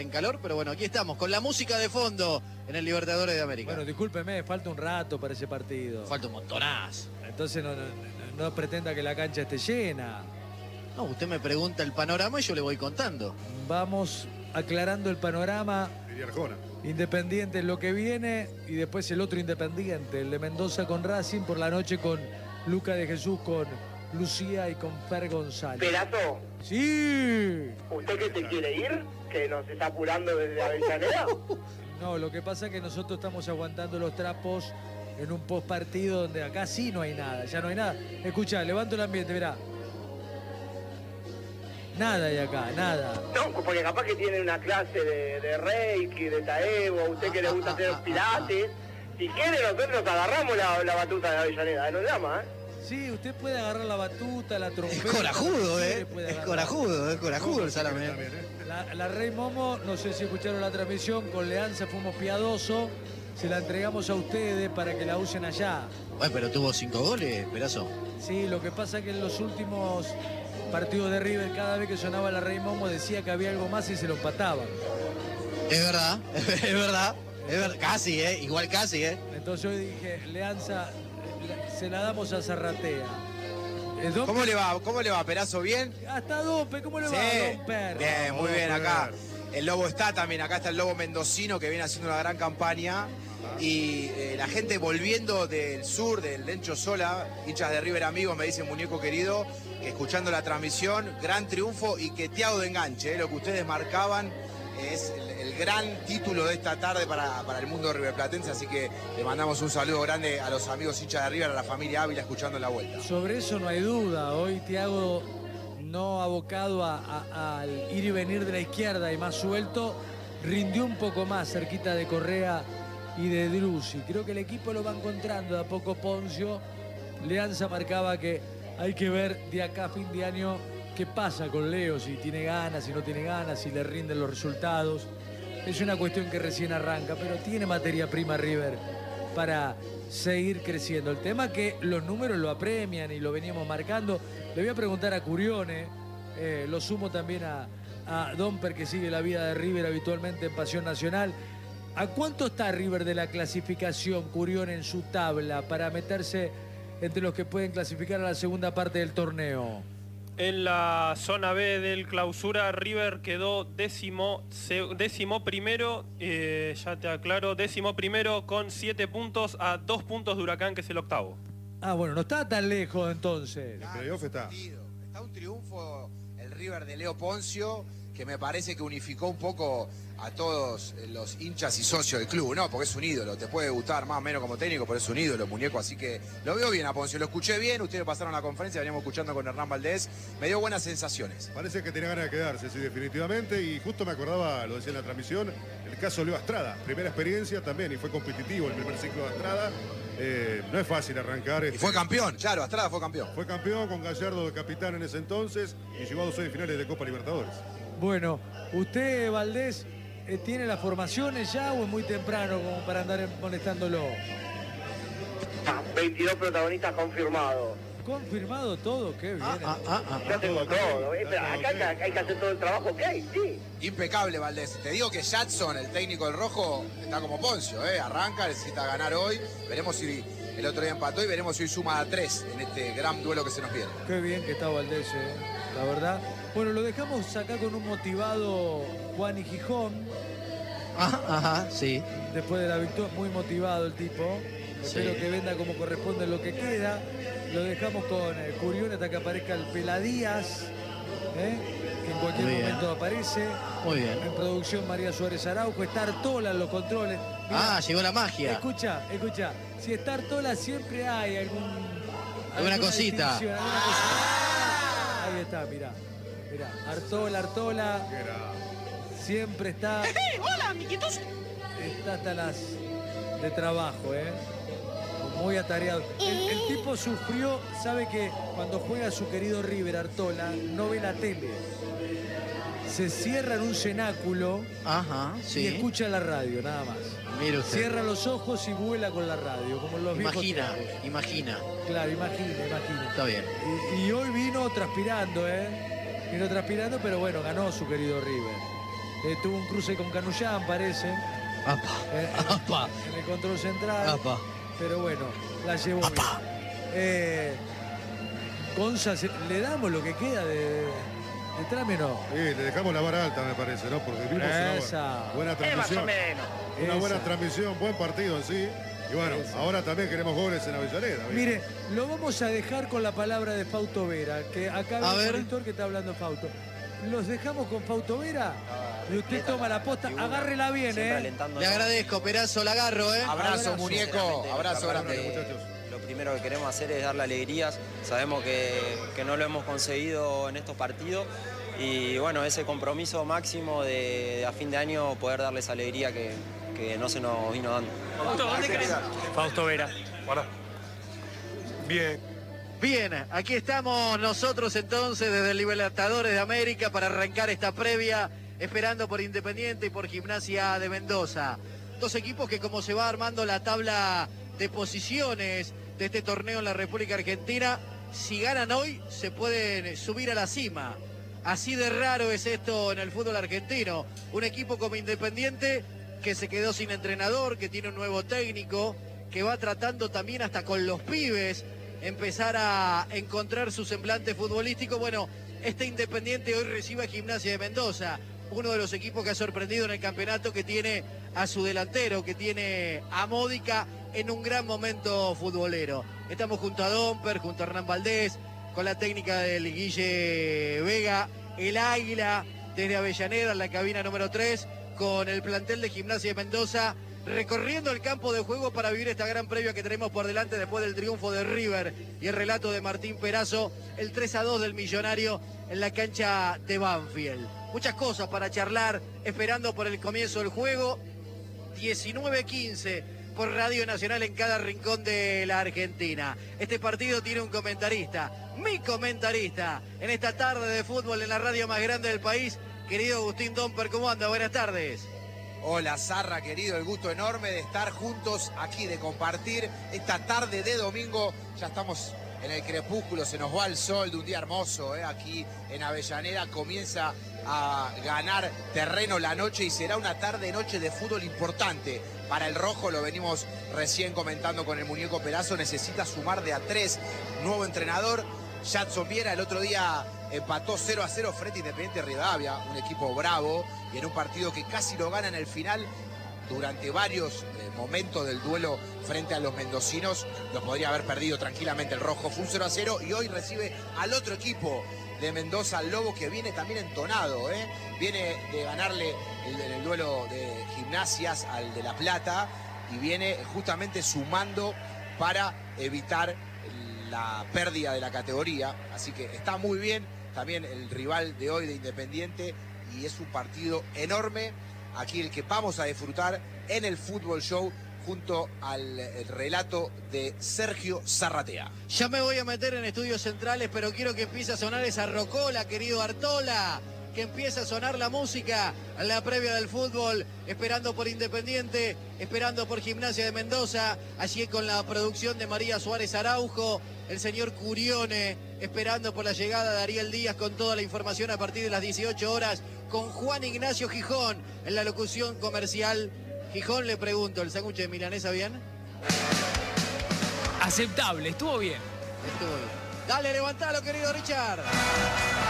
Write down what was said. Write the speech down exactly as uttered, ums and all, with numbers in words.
En calor, pero bueno, aquí estamos, con la música de fondo en el Libertadores de América. Bueno, discúlpeme, falta un rato para ese partido. Falta un montonazo. Entonces no, no, no, no pretenda que la cancha esté llena. No, usted me pregunta el panorama y yo le voy contando. Vamos aclarando el panorama. Arjona. Independiente es lo que viene y después el otro Independiente, el de Mendoza con Racing, por la noche con Luca de Jesús, con Lucía y con Fer González. ¿Perazo? ¡Sí! ¿Usted que se quiere ir? ¿Que nos está apurando desde Avellaneda? No, lo que pasa es que nosotros estamos aguantando los trapos en un post partido donde acá sí no hay nada, ya no hay nada. Escuchá, levanto el ambiente, mirá. Nada hay acá, nada. No, porque capaz que tiene una clase de, de Reiki, de Taebo, a usted que le gusta hacer pilates. Si quiere, nosotros agarramos la, la batuta de Avellaneda, nos llama, ¿eh? Sí, usted puede agarrar la batuta, la trompeta. Es corajudo, ¿eh? Es corajudo, es corajudo el salame. La, la Rey Momo, no sé si escucharon la transmisión, con Leanza fuimos piadosos. Se la entregamos a ustedes para que la usen allá. Bueno, pero tuvo cinco goles, Perazo. Sí, lo que pasa es que en los últimos partidos de River, cada vez que sonaba la Rey Momo decía que había algo más y se lo empataban. Es verdad, es verdad. Es verdad, casi, ¿eh? Igual casi, ¿eh? Entonces yo dije, Leanza, se la damos a Zarratea. ¿Cómo le va? ¿Cómo le va, Perazo? ¿Bien? Hasta Dompe, ¿cómo le Sí. va, Domper? Bien, muy bien acá. El Lobo está también, acá está el Lobo mendocino que viene haciendo una gran campaña. Y eh, la gente volviendo del sur, del Lencho Sola, hinchas de River amigos, me dicen, muñeco querido, que escuchando la transmisión, gran triunfo y que Thiago de enganche, eh, lo que ustedes marcaban es el, el gran título de esta tarde para, para el mundo riverplatense, así que le mandamos un saludo grande a los amigos hinchas de River, a la familia Ávila escuchando la vuelta. Sobre eso no hay duda, hoy Thiago no abocado a, a, al ir y venir de la izquierda y más suelto, rindió un poco más cerquita de Correa y de Drussi. Creo que el equipo lo va encontrando de a poco Poncio. Leanza marcaba que hay que ver de acá a fin de año qué pasa con Leo, si tiene ganas, si no tiene ganas, si le rinden los resultados. Es una cuestión que recién arranca, pero tiene materia prima River para seguir creciendo. El tema es que los números lo apremian y lo veníamos marcando. Le voy a preguntar a Curione, eh, lo sumo también a, a Domper, que sigue la vida de River habitualmente en Pasión Nacional. ¿A cuánto está River de la clasificación, Curione, en su tabla para meterse entre los que pueden clasificar a la segunda parte del torneo? En la zona B del clausura, River quedó décimo, décimo primero, eh, ya te aclaro, décimo primero con siete puntos a dos puntos de Huracán, que es el octavo. Ah, bueno, no está tan lejos entonces. El playoff está. Está un triunfo el River de Leo Poncio, que me parece que unificó un poco a todos los hinchas y socios del club, ¿no? Porque es un ídolo, te puede gustar más o menos como técnico, pero es un ídolo, muñeco, así que lo veo bien a Poncio, lo escuché bien, ustedes pasaron la conferencia, veníamos escuchando con Hernán Valdés, me dio buenas sensaciones. Parece que tenía ganas de quedarse, sí, definitivamente, y justo me acordaba, lo decía en la transmisión, el caso de Leo Astrada, primera experiencia también, y fue competitivo el primer ciclo de Astrada. Eh, no es fácil arrancar. Este... Y fue campeón, claro, Astrada fue campeón. Fue campeón con Gallardo de capitán en ese entonces y llegó a dos semifinales de Copa Libertadores. Bueno, usted, Valdés, ¿tiene las formaciones ya o es muy temprano como para andar molestándolo? veintidós protagonistas confirmados. ¿Confirmado todo? Qué bien. Ah, ah, ah, Ya tengo todo. ¿eh? Pero acá, acá hay que hacer todo el trabajo que hay, sí. Impecable, Valdés. Te digo que Jadson, el técnico del Rojo, está como Poncio, ¿eh? Arranca, necesita ganar hoy. Veremos si el otro día empató y veremos si hoy suma a tres en este gran duelo que se nos viene. Qué bien que está Valdés, ¿eh? La verdad. Bueno, lo dejamos acá con un motivado Juan y Gijón. Ajá, ajá, sí. Después de la victoria, muy motivado el tipo. Sí. Espero que venda como corresponde lo que queda. Lo dejamos con eh, Curión hasta que aparezca el Peladías, ¿eh? que en cualquier Muy bien. momento aparece. Muy bien. En producción María Suárez Araujo. Está Artola en los controles. Mirá, Ah, llegó la magia. Escucha, escucha. Si está Artola siempre hay algún... Alguna cosita. distinción, alguna cosita. Ahí está, mirá. Mirá, Artola, Artola. Siempre está... ¡Hola, amiguitos! Está hasta las de trabajo, ¿eh? Muy atareado. El, el tipo sufrió, sabe que cuando juega su querido River, Artola, no ve la tele. Se cierra en un cenáculo Ajá, sí. y escucha la radio, nada más. Mire usted. Cierra los ojos y vuela con la radio, como en los Imagina, viejos tiempos. imagina. Claro, imagina, imagina. Está bien. Y, y hoy vino transpirando, ¿eh? Vino transpirando, pero bueno, ganó su querido River. Eh, tuvo un cruce con Canullán, parece. Apa, eh, apa, en el control central. apa. Pero bueno, la llevó bien. Eh, Gonza, ¿se- ¿le damos lo que queda de, de, de trame o no? Sí, le dejamos la vara alta, me parece, ¿no? Porque vimos una Esa. buena, buena Es más o transmisión. menos. Una buena Esa. transmisión, buen partido en sí. Y bueno, Esa. ahora también queremos goles en Avellaneda. ¿viste? Mire, lo vamos a dejar con la palabra de Fausto Vera, que acá A hay un ver. monitor que está hablando Fausto. ¿Los dejamos con Fausto Vera? Y usted toma la posta, agárrela bien, ¿eh? Le agradezco, Perazo, la agarro, ¿eh? Abrazo, Abrazo. muñeco. Sinceramente, Abrazo lo grande. que- muchachos. Lo primero que queremos hacer es darle alegrías. Sabemos que, que no lo hemos conseguido en estos partidos. Y bueno, ese compromiso máximo de, de a fin de año poder darles alegría que, que no se nos vino dando. Fausto, ¿dónde querés? Fausto Vera. Bien. Bien, aquí estamos nosotros entonces desde el Libertadores de América para arrancar esta previa, esperando por Independiente y por Gimnasia de Mendoza. Dos equipos que como se va armando la tabla de posiciones de este torneo en la República Argentina, si ganan hoy se pueden subir a la cima. Así de raro es esto en el fútbol argentino. Un equipo como Independiente que se quedó sin entrenador, que tiene un nuevo técnico, que va tratando también hasta con los pibes empezar a encontrar su semblante futbolístico. Bueno, este Independiente hoy recibe a Gimnasia de Mendoza, uno de los equipos que ha sorprendido en el campeonato, que tiene a su delantero, que tiene a Módica en un gran momento futbolero. Estamos junto a Domper, junto a Hernán Valdés, con la técnica del Guille Vega, el Águila, desde Avellaneda, en la cabina número tres, con el plantel de Gimnasia de Mendoza, recorriendo el campo de juego para vivir esta gran previa que tenemos por delante después del triunfo de River y el relato de Martín Perazo, el tres a dos del Millonario en la cancha de Banfield. Muchas cosas para charlar, esperando por el comienzo del juego. diecinueve quince por Radio Nacional en cada rincón de la Argentina. Este partido tiene un comentarista, mi comentarista, en esta tarde de fútbol en la radio más grande del país. Querido Agustín Domper, ¿cómo anda? Buenas tardes. Hola Zarra, querido, el gusto enorme de estar juntos aquí, de compartir esta tarde de domingo. Ya estamos en el crepúsculo, se nos va el sol de un día hermoso, ¿eh? Aquí en Avellaneda comienza a ganar terreno la noche y será una tarde-noche de fútbol importante. Para el rojo, lo venimos recién comentando con el muñeco Perazo, necesita sumar de a tres, nuevo entrenador. Jadson Viera el otro día empató cero a cero frente a Independiente Rivadavia, un equipo bravo, y en un partido que casi lo gana en el final. Durante varios eh, momentos del duelo frente a los mendocinos, lo podría haber perdido tranquilamente el rojo. Fue un cero a cero y hoy recibe al otro equipo de Mendoza, al Lobo, que viene también entonado, ¿eh? Viene de ganarle el, en el duelo de Gimnasias al de La Plata y viene justamente sumando para evitar la pérdida de la categoría, así que está muy bien también el rival de hoy de Independiente y es un partido enorme, aquí el que vamos a disfrutar en el Fútbol Show junto al el relato de Sergio Zarratea. Ya me voy a meter en estudios centrales, pero quiero que empiece a sonar esa rocola, querido Artola. Que empiece a sonar la música en la previa del fútbol, esperando por Independiente, esperando por Gimnasia de Mendoza, allí con la producción de María Suárez Araujo, el señor Curione, esperando por la llegada de Ariel Díaz con toda la información a partir de las dieciocho horas, con Juan Ignacio Gijón en la locución comercial. Gijón, le pregunto, ¿el sándwich de milanesa bien? Aceptable, estuvo bien. Estuvo bien. Dale, levantalo, querido Richard.